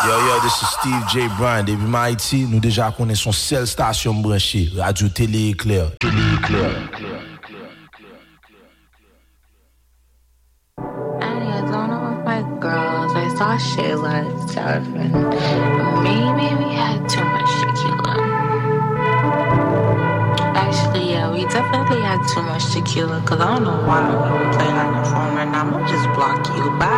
Yo, this is Steve J. Bryan. Depuis Haïti, nous déjà connaissons seule station branchée, Radio Télé Éclair. Girls, I saw Shayla and stuff, and maybe we had too much tequila. Actually, yeah, we definitely had too much tequila, because I don't know why we were playing on the phone right now. I'm gonna just block you. Bye.